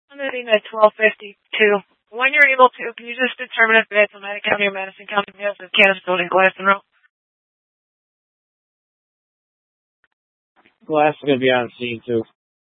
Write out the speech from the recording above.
I'm ending at 12:52. When you're able to, can you just determine if it's Atlantic County or Madison County has the Canis building glass and rope? Glass is going to be on scene, too.